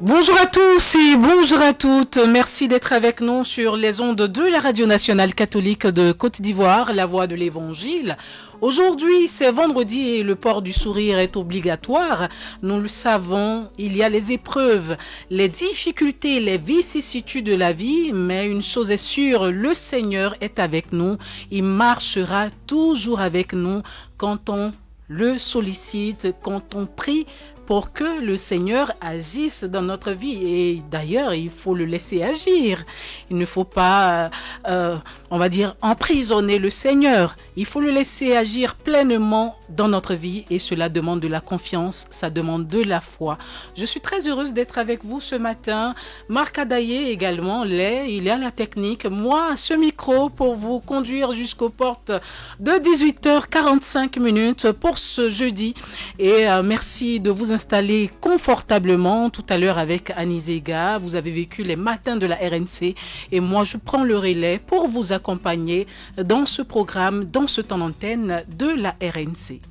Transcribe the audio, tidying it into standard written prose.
Bonjour à tous et bonjour à toutes. Merci d'être avec nous sur les ondes de la Radio Nationale Catholique de Côte d'Ivoire, la voix de l'Évangile. Aujourd'hui, c'est vendredi et le port du sourire est obligatoire. Nous le savons, il y a les épreuves, les difficultés, les vicissitudes de la vie, mais une chose est sûre, le Seigneur est avec nous. Il marchera toujours avec nous quand on le sollicite, quand on prie pour que le Seigneur agisse dans notre vie. Et d'ailleurs, il faut le laisser agir. Il ne faut pas, on va dire, emprisonner le Seigneur. Il faut le laisser agir pleinement dans notre vie et cela demande de la confiance, ça demande de la foi. Je suis très heureuse d'être avec vous ce matin. Marc Adaye également, il est à la technique. Moi, à ce micro pour vous conduire jusqu'aux portes de 18h45 pour ce jeudi. Et merci de vous installer confortablement. Tout à l'heure avec Annie Zega, vous avez vécu les matins de la RNC et moi je prends le relais pour vous accompagner dans ce programme, dans ce temps d'antenne de la RNC.